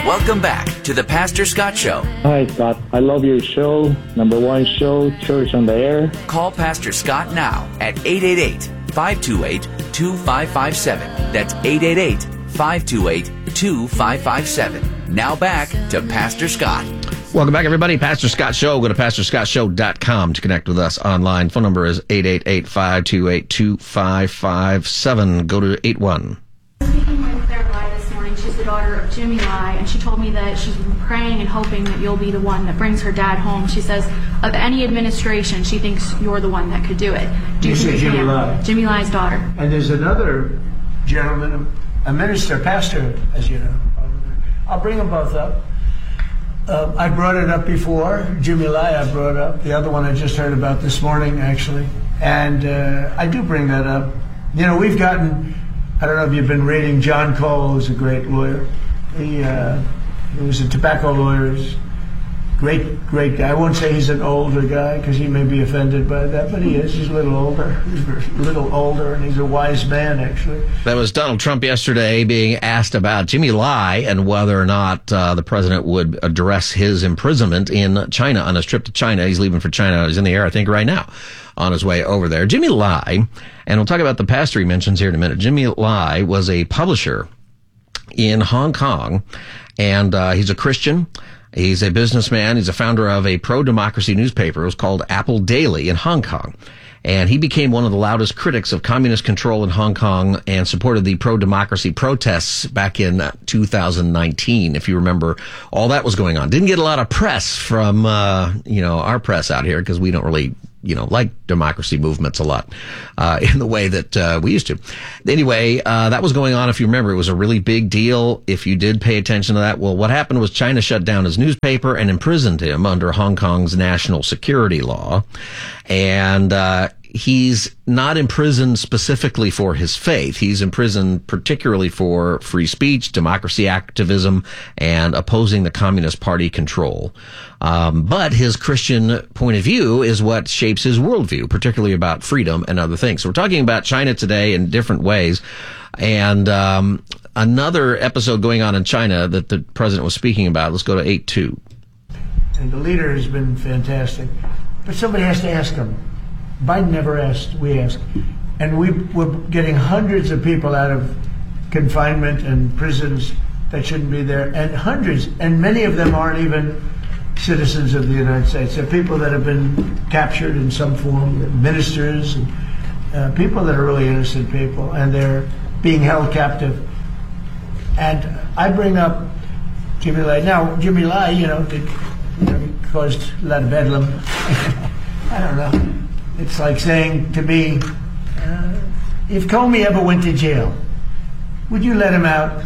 Welcome back to the Pastor Scott Show. Hi, Scott. I love your show. #1 show, Church on the Air. Call Pastor Scott now at 888-528-2557. That's 888-528-2557. Now back to Pastor Scott. Welcome back, everybody. Pastor Scott Show. Go to pastorscottshow.com to connect with us online. Phone number is 888-528-2557. Go to 81. Speaking with Claire Lai this morning, she's the daughter of Jimmy Lai, and she told me that she's been praying and hoping that you'll be the one that brings her dad home. She says of any administration, she thinks you're the one that could do it. Do you think Jimmy Lai? Jimmy Lai's daughter. And there's another gentleman, a minister, pastor, as you know. I'll bring them both up. I brought it up before. Jimmy Lai I brought up. The other one I just heard about this morning, actually. And I do bring that up. You know, we've gotten, I don't know if you've been reading, John Cole, who's a great lawyer. He was a tobacco lawyer. Great guy. I won't say he's an older guy because he may be offended by that, but he is. He's a little older. And he's a wise man, actually. That was Donald Trump yesterday being asked about Jimmy Lai and whether or not the president would address his imprisonment in China on his trip to China. He's leaving for China. He's in the air, I think, right now on his way over there. Jimmy Lai, and we'll talk about the pastor he mentions here in a minute. Jimmy Lai was a publisher in Hong Kong, and he's a Christian. He's a businessman. He's a founder of a pro-democracy newspaper. It was called Apple Daily in Hong Kong. And he became one of the loudest critics of communist control in Hong Kong and supported the pro-democracy protests back in 2019. If you remember, all that was going on. Didn't get a lot of press from, our press out here because we don't really, like democracy movements a lot, in the way that, we used to. Anyway, that was going on. If you remember, it was a really big deal. If you did pay attention to that, well, what happened was China shut down his newspaper and imprisoned him under Hong Kong's national security law. And, he's not imprisoned specifically for his faith. He's imprisoned particularly for free speech, democracy activism, and opposing the Communist Party control. But his Christian point of view is what shapes his worldview, particularly about freedom and other things. So we're talking about China today in different ways. And another episode going on in China that the president was speaking about. Let's go to 8-2. And the leader has been fantastic. But somebody has to ask him. Biden never asked, we asked. And we're getting hundreds of people out of confinement and prisons that shouldn't be there, and hundreds, and many of them aren't even citizens of the United States. They're people that have been captured in some form, ministers, and people that are really innocent people, and they're being held captive. And I bring up Jimmy Lai. Now, Jimmy Lai, he caused a lot of bedlam. I don't know. It's like saying to me, if Comey ever went to jail, would you let him out?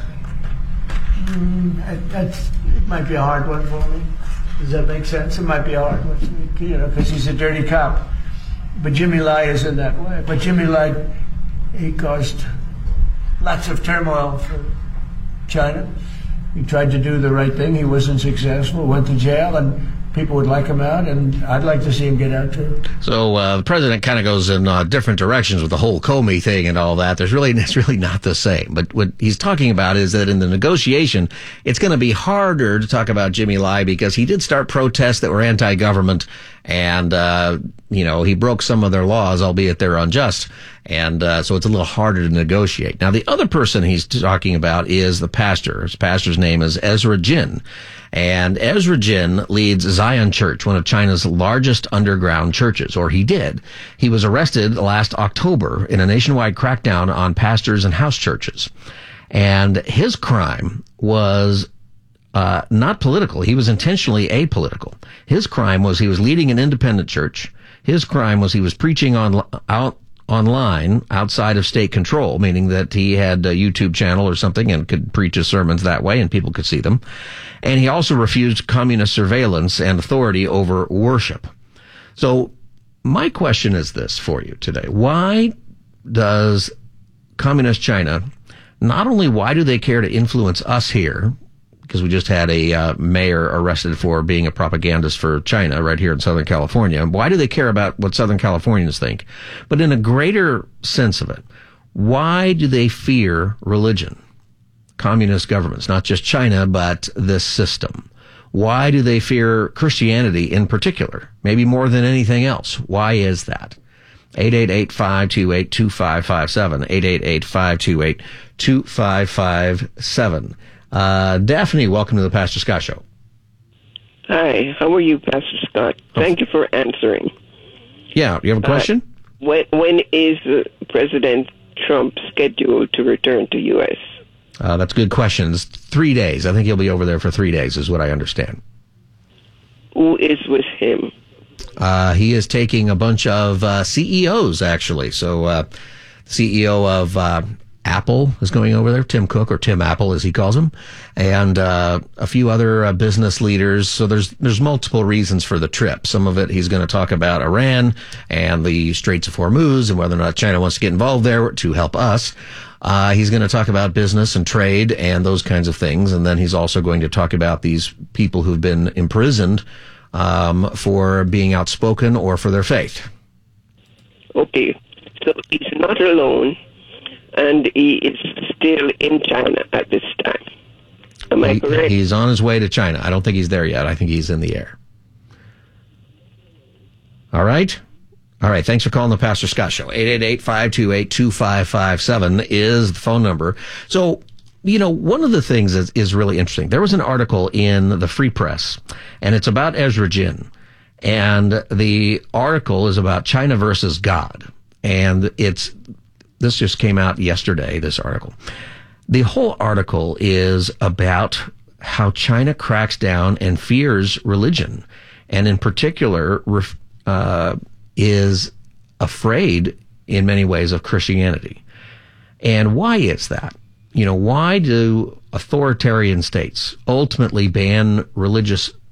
It might be a hard one for me. Does that make sense? It might be a hard one, because he's a dirty cop. But Jimmy Lai isn't that way. But Jimmy Lai, he caused lots of turmoil for China. He tried to do the right thing. He wasn't successful, went to jail, and people would like him out, and I'd like to see him get out too. So the president kind of goes in different directions with the whole Comey thing and all that. It's really not the same. But what he's talking about is that in the negotiation, it's going to be harder to talk about Jimmy Lai because he did start protests that were anti-government, and he broke some of their laws, albeit they're unjust. And so it's a little harder to negotiate. Now, the other person he's talking about is the pastor. His pastor's name is Ezra Jin. And Ezra Jin leads Zion Church, one of China's largest underground churches, or he did. He was arrested last October in a nationwide crackdown on pastors and house churches. And his crime was not political. He was intentionally apolitical. His crime was he was leading an independent church. His crime was he was preaching online outside of state control, meaning that he had a YouTube channel or something and could preach his sermons that way and people could see them. And he also refused communist surveillance and authority over worship. So my question is this for you today. Why does communist China, not only why do they care to influence us here, because we just had a mayor arrested for being a propagandist for China right here in Southern California. Why do they care about what Southern Californians think? But in a greater sense of it, why do they fear religion? communist governments, not just China, but this system? Why do they fear Christianity in particular, maybe more than anything else? Why is that? 888-528-2557, 888-528-2557. Daphne, welcome to the Pastor Scott Show. Hi, how are you, Pastor Scott? Thank you for answering. Yeah, you have a question? When is President Trump scheduled to return to U.S.? That's a good question. It's 3 days. I think he'll be over there for 3 days, is what I understand. Who is with him? He is taking a bunch of CEOs, actually. So CEO of Apple is going over there, Tim Cook, or Tim Apple as he calls him, and a few other business leaders. So there's multiple reasons for the trip. Some of it he's going to talk about Iran and the Straits of Hormuz and whether or not China wants to get involved there to help us. He's going to talk about business and trade and those kinds of things. And then he's also going to talk about these people who've been imprisoned for being outspoken or for their faith. Okay, so he's not alone, and he is still in China at this time. Am I correct? He's on his way to China. I don't think he's there yet. I think he's in the air. All right. All right, thanks for calling the Pastor Scott Show. 888-528-2557 is the phone number. So, you know, one of the things that is really interesting, there was an article in the Free Press, and it's about Ezra Jin. And the article is about China versus God. And this just came out yesterday, this article. The whole article is about how China cracks down and fears religion, and in particular, is afraid in many ways of Christianity. And why is that? You know, why do authoritarian states ultimately ban religious